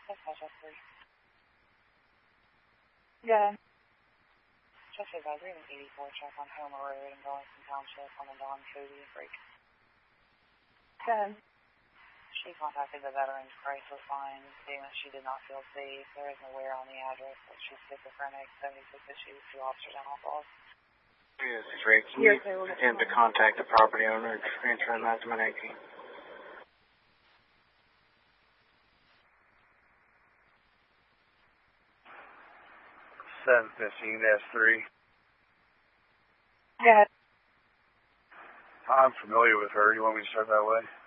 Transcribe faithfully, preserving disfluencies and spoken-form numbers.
Dispatch three. Yeah. Just advisory, an eighty-four check on Homer Road in Burlington Township on the Don Cody break. Good. She contacted the Veterans Crisis Line, stating that she did not feel safe. There is no where on the address, but she's schizophrenic, seventy-six issues, two officers and all calls. Yes, Rick. Can you attempt to contact the property owner to transfer him out to Manatee? seven fifteen dash three. Yeah. I'm familiar with her. You want me to start that way?